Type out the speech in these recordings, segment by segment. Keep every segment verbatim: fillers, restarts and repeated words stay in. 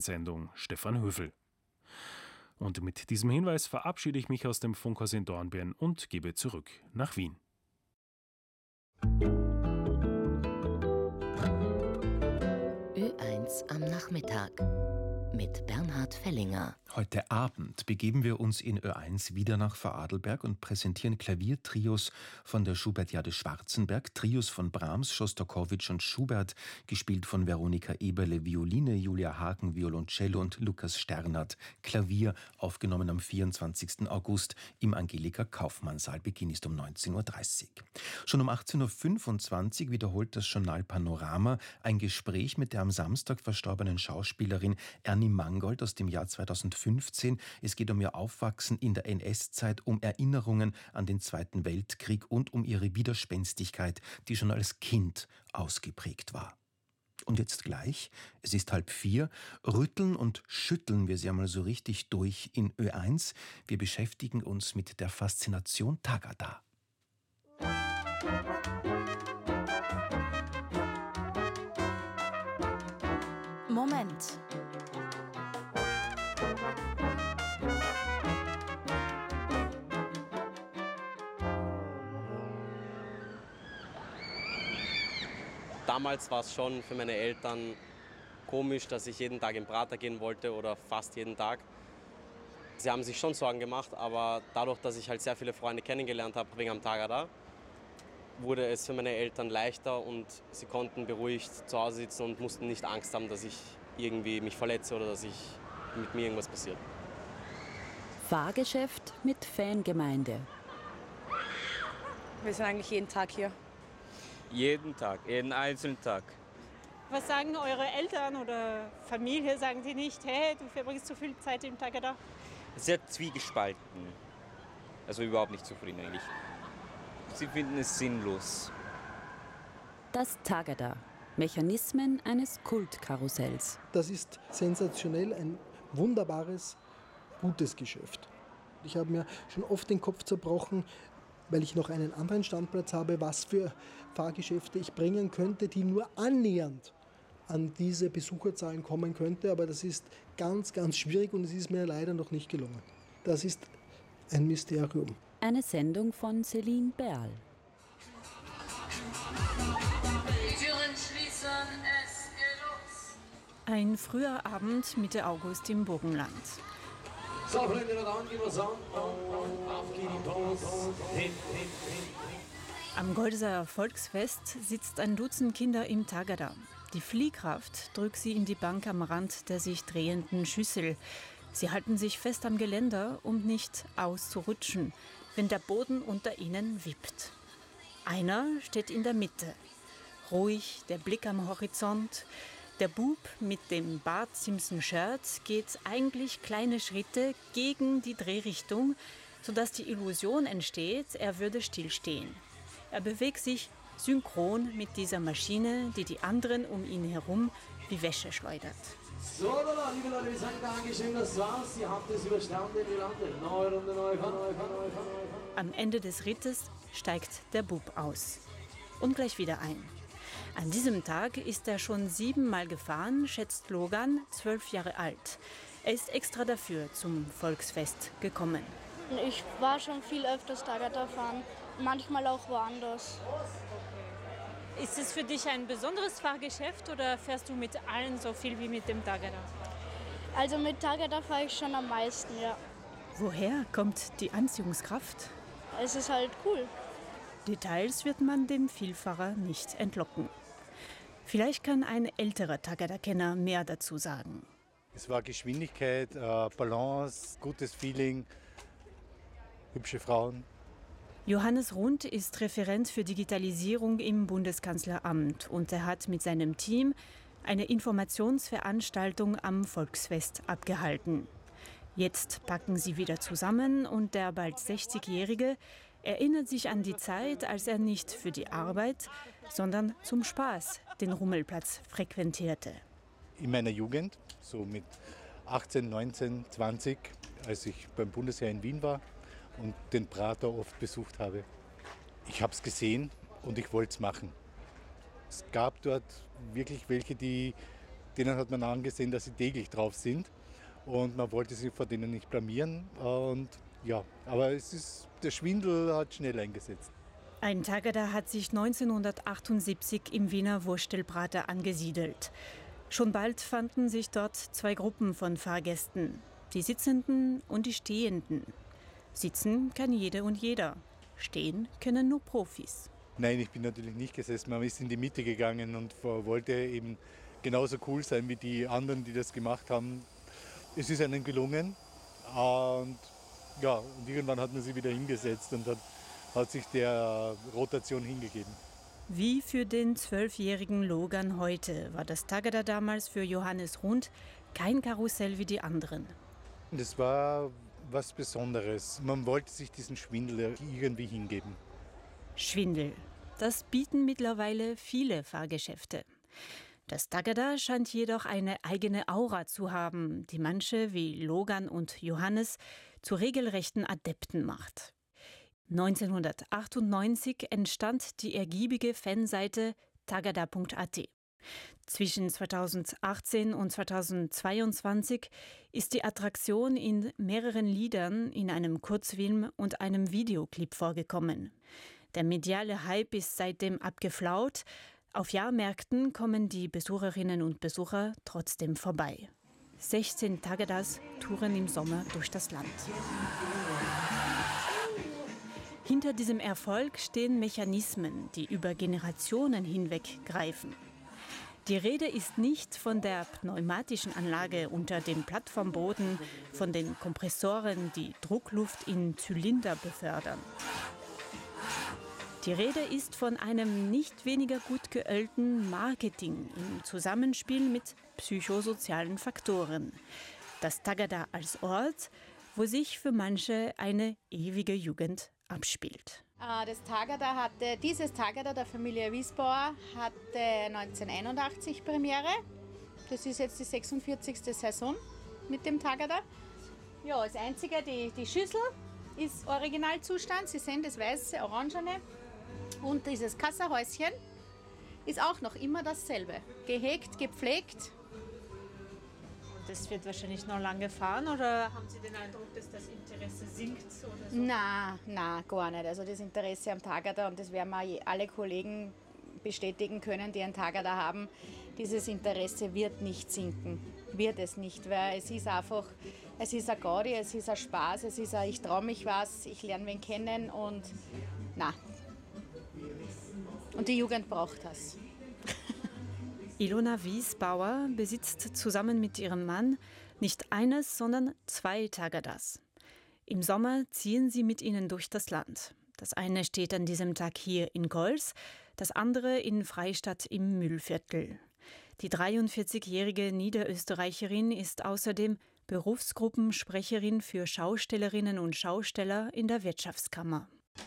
Sendung Stefan Höfel. Und mit diesem Hinweis verabschiede ich mich aus dem Funkhaus in Dornbirn und gebe zurück nach Wien. Ö eins am Nachmittag mit Bernhard Fellinger. Heute Abend begeben wir uns in Ö eins wieder nach Vorarlberg und präsentieren Klaviertrios von der Schubertiade Schwarzenberg, Trios von Brahms, Schostakowitsch und Schubert, gespielt von Veronika Eberle Violine, Julia Hagen Violoncello und Lukas Sternert Klavier, aufgenommen am vierundzwanzigsten August im Angelika-Kaufmann-Saal. Beginn ist um neunzehn Uhr dreißig. Schon um achtzehn Uhr fünfundzwanzig wiederholt das Journal Panorama ein Gespräch mit der am Samstag verstorbenen Schauspielerin Ernie Mangold aus dem Jahr zweitausendfünfzehn. Es geht um ihr Aufwachsen in der N S-Zeit, um Erinnerungen an den Zweiten Weltkrieg und um ihre Widerspenstigkeit, die schon als Kind ausgeprägt war. Und jetzt gleich, es ist halb vier, rütteln und schütteln wir sie einmal so richtig durch in Ö eins. Wir beschäftigen uns mit der Faszination Tagada. Moment. Damals war es schon für meine Eltern komisch, dass ich jeden Tag in Prater gehen wollte oder fast jeden Tag. Sie haben sich schon Sorgen gemacht, aber dadurch, dass ich halt sehr viele Freunde kennengelernt habe wegen am Tagada, wurde es für meine Eltern leichter und sie konnten beruhigt zu Hause sitzen und mussten nicht Angst haben, dass ich irgendwie mich verletze oder dass ich, mit mir irgendwas passiert. Fahrgeschäft mit Fangemeinde. Wir sind eigentlich jeden Tag hier. Jeden Tag, jeden einzelnen Tag. Was sagen eure Eltern oder Familie? Sagen sie nicht, hey, du verbringst zu viel Zeit im Tagada? Sehr zwiegespalten. Also überhaupt nicht zufrieden eigentlich. Sie finden es sinnlos. Das Tagada. Mechanismen eines Kultkarussells. Das ist sensationell, ein wunderbares, gutes Geschäft. Ich habe mir schon oft den Kopf zerbrochen, weil ich noch einen anderen Standplatz habe, was für Fahrgeschäfte ich bringen könnte, die nur annähernd an diese Besucherzahlen kommen könnte. Aber das ist ganz, ganz schwierig und es ist mir leider noch nicht gelungen. Das ist ein Mysterium. Eine Sendung von Celine Berl. Türen schließen, es geht los. Ein früher Abend Mitte August im Burgenland. So, Freunde, dann gehen wir's an. Auf geht die Post. Am Goldeser Volksfest sitzt ein Dutzend Kinder im Tagada. Die Fliehkraft drückt sie in die Bank am Rand der sich drehenden Schüssel. Sie halten sich fest am Geländer, um nicht auszurutschen, wenn der Boden unter ihnen wippt. Einer steht in der Mitte. Ruhig, der Blick am Horizont. Der Bub mit dem Bart Simpson-Shirt geht eigentlich kleine Schritte gegen die Drehrichtung, sodass die Illusion entsteht, er würde stillstehen. Er bewegt sich synchron mit dieser Maschine, die die anderen um ihn herum wie Wäsche schleudert. So, liebe Leute, wir sagen Dankeschön, das war's. Ihr habt es überstanden, ihr landet. Neue Runde, neue Fahrt, neue Fahrt, neue Fahrt, neue Fahrt. Am Ende des Rittes steigt der Bub aus. Und gleich wieder ein. An diesem Tag ist er schon siebenmal gefahren, schätzt Logan, zwölf Jahre alt. Er ist extra dafür zum Volksfest gekommen. Ich war schon viel öfters Tagada fahren, manchmal auch woanders. Ist es für dich ein besonderes Fahrgeschäft oder fährst du mit allen so viel wie mit dem Tagada? Also mit Tagada fahre ich schon am meisten, ja. Woher kommt die Anziehungskraft? Es ist halt cool. Details wird man dem Vielfahrer nicht entlocken. Vielleicht kann ein älterer Tagada-Kenner mehr dazu sagen. Es war Geschwindigkeit, äh, Balance, gutes Feeling, hübsche Frauen. Johannes Rund ist Referent für Digitalisierung im Bundeskanzleramt und er hat mit seinem Team eine Informationsveranstaltung am Volksfest abgehalten. Jetzt packen sie wieder zusammen und der bald sechzigjährige erinnert sich an die Zeit, als er nicht für die Arbeit, sondern zum Spaß den Rummelplatz frequentierte. In meiner Jugend, so mit achtzehn, neunzehn, zwanzig, als ich beim Bundesheer in Wien war und den Prater oft besucht habe. Ich habe es gesehen und ich wollte es machen. Es gab dort wirklich welche, die denen hat man angesehen, dass sie täglich drauf sind und man wollte sich vor denen nicht blamieren. Und ja, aber es ist, der Schwindel hat schnell eingesetzt. Ein Tagada hat sich neunzehnhundertachtundsiebzig im Wiener Wurstelprater angesiedelt. Schon bald fanden sich dort zwei Gruppen von Fahrgästen, die Sitzenden und die Stehenden. Sitzen kann jede und jeder, stehen können nur Profis. Nein, ich bin natürlich nicht gesessen, man ist in die Mitte gegangen und wollte eben genauso cool sein wie die anderen, die das gemacht haben. Es ist einem gelungen und, ja, und irgendwann hat man sich wieder hingesetzt und hat hat sich der Rotation hingegeben. Wie für den zwölfjährigen Logan heute war das Tagada damals für Johannes Rund kein Karussell wie die anderen. Das war was Besonderes. Man wollte sich diesen Schwindel irgendwie hingeben. Schwindel, das bieten mittlerweile viele Fahrgeschäfte. Das Tagada scheint jedoch eine eigene Aura zu haben, die manche wie Logan und Johannes zu regelrechten Adepten macht. neunzehnhundertachtundneunzig entstand die ergiebige Fanseite tagada punkt a t. Zwischen zweitausendachtzehn und zweitausendzweiundzwanzig ist die Attraktion in mehreren Liedern, in einem Kurzfilm und einem Videoclip vorgekommen. Der mediale Hype ist seitdem abgeflaut. Auf Jahrmärkten kommen die Besucherinnen und Besucher trotzdem vorbei. sechzehn Tagadas touren im Sommer durch das Land. Hinter diesem Erfolg stehen Mechanismen, die über Generationen hinweg greifen. Die Rede ist nicht von der pneumatischen Anlage unter dem Plattformboden, von den Kompressoren, die Druckluft in Zylinder befördern. Die Rede ist von einem nicht weniger gut geölten Marketing im Zusammenspiel mit psychosozialen Faktoren. Das Tagada als Ort, wo sich für manche eine ewige Jugend abspielt. Das Tagada hatte, dieses Tagada der Familie Wiesbauer hatte neunzehnhunderteinundachtzig Premiere. Das ist jetzt die sechsundvierzigste Saison mit dem Tagada. Ja, das Einzige, die, die Schüssel ist Originalzustand. Sie sehen das weiße, orangene. Und dieses Kassahäuschen ist auch noch immer dasselbe. Gehegt, gepflegt. Das wird wahrscheinlich noch lange fahren, oder haben Sie den Eindruck, dass das Interesse sinkt? Oder so? Nein, nein, gar nicht. Also das Interesse am Tagada, und das werden wir alle Kollegen bestätigen können, die einen Tagada haben, dieses Interesse wird nicht sinken. Wird es nicht, weil es ist einfach, es ist ein Gaudi, es ist ein Spaß, es ist ein, ich traue mich was, ich lerne wen kennen und nein. Und die Jugend braucht das. Ilona Wiesbauer besitzt zusammen mit ihrem Mann nicht eines, sondern zwei Tagadas. Im Sommer ziehen sie mit ihnen durch das Land. Das eine steht an diesem Tag hier in Gols, das andere in Freistadt im Mühlviertel. Die dreiundvierzigjährige Niederösterreicherin ist außerdem Berufsgruppensprecherin für Schaustellerinnen und Schausteller in der Wirtschaftskammer.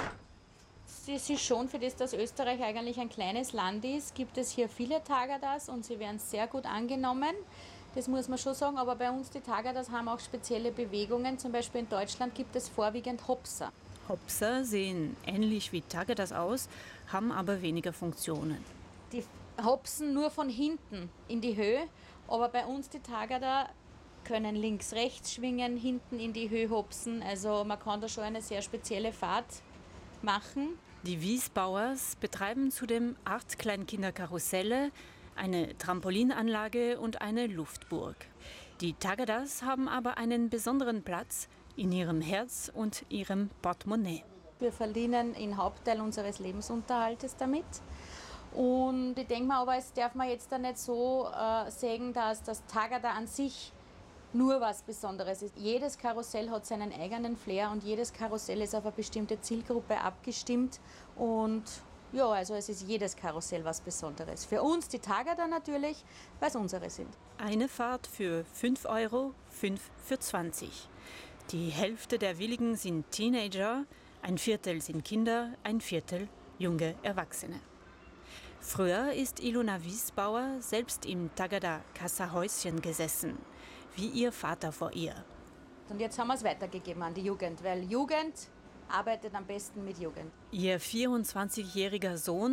Es ist schon, für das, dass Österreich eigentlich ein kleines Land ist, gibt es hier viele Tagadas und sie werden sehr gut angenommen. Das muss man schon sagen, aber bei uns die Tagadas haben auch spezielle Bewegungen. Zum Beispiel in Deutschland gibt es vorwiegend Hopser. Hopser sehen ähnlich wie Tagadas aus, haben aber weniger Funktionen. Die hopsen nur von hinten in die Höhe, aber bei uns die Tagada können links, rechts schwingen, hinten in die Höhe hopsen. Also man kann da schon eine sehr spezielle Fahrt machen. Die Wiesbauers betreiben zudem acht Kleinkinderkarusselle, eine Trampolinanlage und eine Luftburg. Die Tagadas haben aber einen besonderen Platz in ihrem Herz und ihrem Portemonnaie. Wir verdienen den Hauptteil unseres Lebensunterhaltes damit. Und ich denke mal, aber es darf man jetzt da nicht so äh, sagen, dass das Tagada an sich nur was Besonderes ist. Jedes Karussell hat seinen eigenen Flair und jedes Karussell ist auf eine bestimmte Zielgruppe abgestimmt. Und ja, also es ist jedes Karussell was Besonderes. Für uns die Tagada natürlich, weil es unsere sind. Eine Fahrt für fünf Euro, fünf für zwanzig. Die Hälfte der Willigen sind Teenager, ein Viertel sind Kinder, ein Viertel junge Erwachsene. Früher ist Ilona Wiesbauer selbst im Tagada Kassahäuschen gesessen, wie ihr Vater vor ihr. Und jetzt haben wir es weitergegeben an die Jugend, weil Jugend arbeitet am besten mit Jugend. Ihr vierundzwanzigjähriger Sohn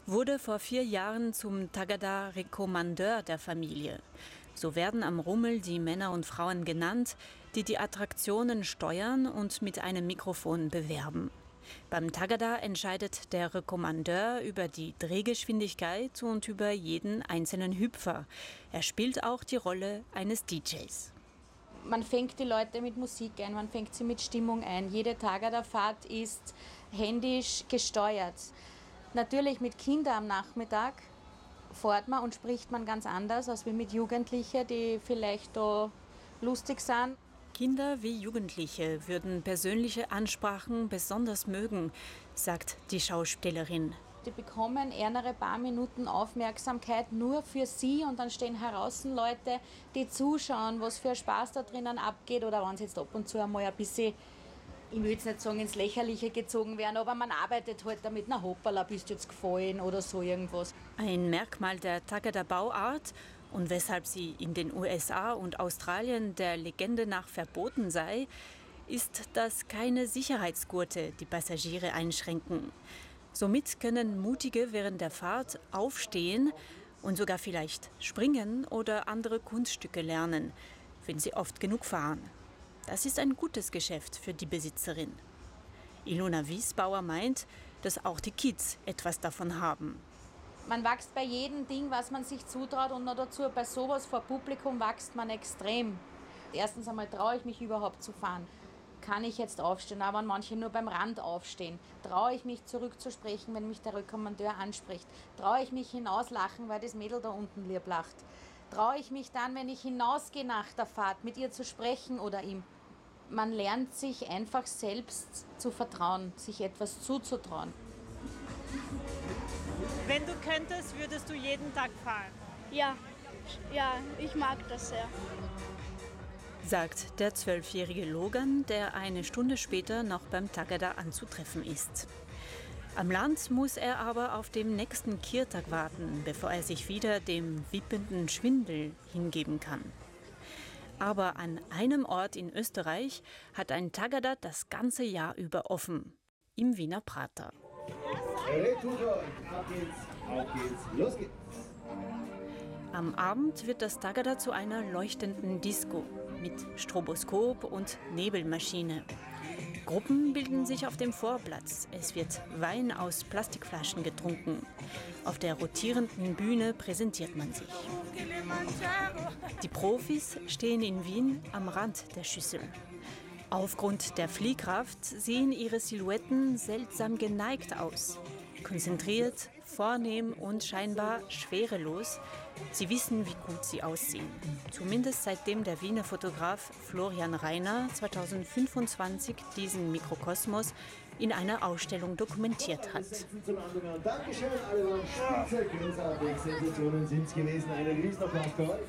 wurde vor vier Jahren zum Tagada Rekommandeur der Familie. So werden am Rummel die Männer und Frauen genannt, die die Attraktionen steuern und mit einem Mikrofon bewerben. Beim Tagada entscheidet der Rekommandeur über die Drehgeschwindigkeit und über jeden einzelnen Hüpfer. Er spielt auch die Rolle eines D Js. Man fängt die Leute mit Musik ein, man fängt sie mit Stimmung ein. Jede Tagada-Fahrt ist händisch gesteuert. Natürlich mit Kindern am Nachmittag fährt man und spricht man ganz anders als wie mit Jugendlichen, die vielleicht da lustig sind. Kinder wie Jugendliche würden persönliche Ansprachen besonders mögen, sagt die Schauspielerin. Die bekommen eher ein paar Minuten Aufmerksamkeit nur für sie und dann stehen draußen Leute, die zuschauen, was für Spaß da drinnen abgeht oder wenn sie jetzt ab und zu einmal ein bisschen, ich will jetzt nicht sagen ins Lächerliche gezogen werden, aber man arbeitet halt damit, na hoppala, bist du jetzt gefallen oder so irgendwas. Ein Merkmal der Tagada-Bauart und weshalb sie in den U S A und Australien der Legende nach verboten sei, ist, dass keine Sicherheitsgurte die Passagiere einschränken. Somit können Mutige während der Fahrt aufstehen und sogar vielleicht springen oder andere Kunststücke lernen, wenn sie oft genug fahren. Das ist ein gutes Geschäft für die Besitzerin. Ilona Wiesbauer meint, dass auch die Kids etwas davon haben. Man wächst bei jedem Ding, was man sich zutraut und noch dazu bei sowas vor Publikum wächst man extrem. Erstens einmal traue ich mich überhaupt zu fahren. Kann ich jetzt aufstehen, aber manche nur beim Rand aufstehen. Traue ich mich zurückzusprechen, wenn mich der Rekommandeur anspricht. Traue ich mich hinauslachen, weil das Mädel da unten lieb lacht. Traue ich mich dann, wenn ich hinausgehe nach der Fahrt, mit ihr zu sprechen oder ihm. Man lernt sich einfach selbst zu vertrauen, sich etwas zuzutrauen. Wenn du könntest, würdest du jeden Tag fahren? Ja, ja, ich mag das sehr. Sagt der zwölfjährige Logan, der eine Stunde später noch beim Tagada anzutreffen ist. Am Land muss er aber auf dem nächsten Kirtag warten, bevor er sich wieder dem wippenden Schwindel hingeben kann. Aber an einem Ort in Österreich hat ein Tagada das ganze Jahr über offen, im Wiener Prater. Am Abend wird das Tagada zu einer leuchtenden Disco mit Stroboskop und Nebelmaschine. Gruppen bilden sich auf dem Vorplatz. Es wird Wein aus Plastikflaschen getrunken. Auf der rotierenden Bühne präsentiert man sich. Die Profis stehen in Wien am Rand der Schüssel. Aufgrund der Fliehkraft sehen ihre Silhouetten seltsam geneigt aus. Konzentriert, vornehm und scheinbar schwerelos. Sie wissen, wie gut sie aussehen. Zumindest seitdem der Wiener Fotograf Florian Rainer zweitausendfünfundzwanzig diesen Mikrokosmos in einer Ausstellung dokumentiert hat. Dankeschön, alle waren spitze, großartig, Sensationen sind es gewesen. Einen Riesenapplaus für euch.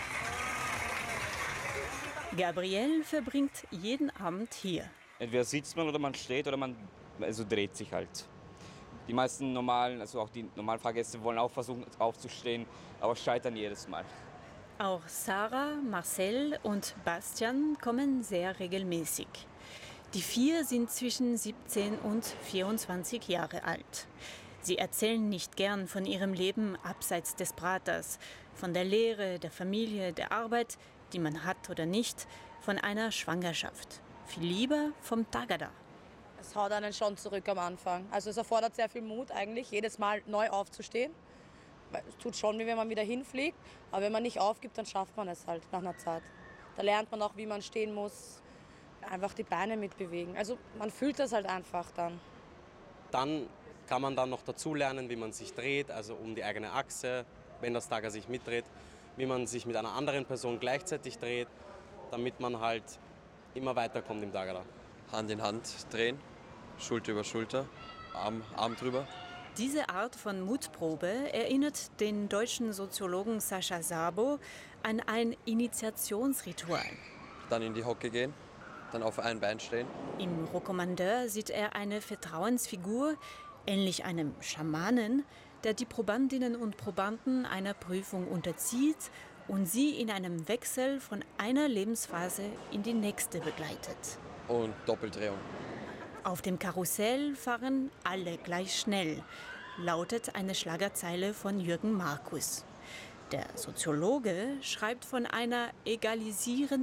Gabriel verbringt jeden Abend hier. Entweder sitzt man oder man steht oder man also dreht sich halt. Die meisten normalen, also auch die normalen Fahrgäste wollen auch versuchen aufzustehen, aber scheitern jedes Mal. Auch Sarah, Marcel und Bastian kommen sehr regelmäßig. Die vier sind zwischen siebzehn und vierundzwanzig Jahre alt. Sie erzählen nicht gern von ihrem Leben abseits des Praters, von der Lehre, der Familie, der Arbeit, die man hat oder nicht, von einer Schwangerschaft. Viel lieber vom Tagada. Es haut einen schon zurück am Anfang. Also es erfordert sehr viel Mut eigentlich, jedes Mal neu aufzustehen. Es tut schon, wie wenn man wieder hinfliegt, aber wenn man nicht aufgibt, dann schafft man es halt nach einer Zeit. Da lernt man auch, wie man stehen muss, einfach die Beine mitbewegen. Also man fühlt das halt einfach dann. Dann kann man dann noch dazu lernen, wie man sich dreht, also um die eigene Achse, wenn das Tagada sich mitdreht, wie man sich mit einer anderen Person gleichzeitig dreht, damit man halt immer weiterkommt im Tagada. Hand in Hand drehen. Schulter über Schulter, Arm, Arm drüber. Diese Art von Mutprobe erinnert den deutschen Soziologen Sascha Sabo an ein Initiationsritual. Dann in die Hocke gehen, dann auf ein Bein stehen. Im Rekommandeur sieht er eine Vertrauensfigur, ähnlich einem Schamanen, der die Probandinnen und Probanden einer Prüfung unterzieht und sie in einem Wechsel von einer Lebensphase in die nächste begleitet. Und Doppeldrehung. Auf dem Karussell fahren alle gleich schnell. lautet eine Schlagerzeile von Jürgen Markus. Der Soziologe schreibt von einer egalisierenden